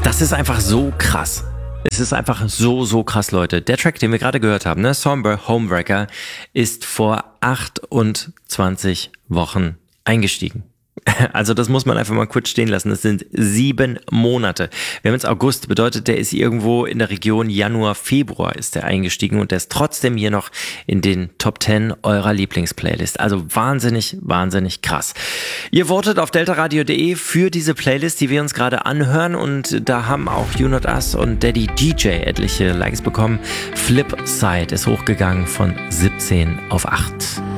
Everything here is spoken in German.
Das ist einfach so krass. Es ist einfach so krass, Leute. Der Track, den wir gerade gehört haben, ne, Somber Homewrecker, ist vor 28 Wochen eingestiegen. Also das muss man einfach mal kurz stehen lassen. Das sind 7 Monate. Wir haben jetzt August, bedeutet, der ist irgendwo in der Region Januar, Februar ist der eingestiegen und der ist trotzdem hier noch in den Top 10 eurer Lieblingsplaylist. Also wahnsinnig krass. Ihr votet auf deltaradio.de für diese Playlist, die wir uns gerade anhören, und da haben auch You Not Us und Daddy DJ etliche Likes bekommen. Flipside ist hochgegangen von 17 auf 8.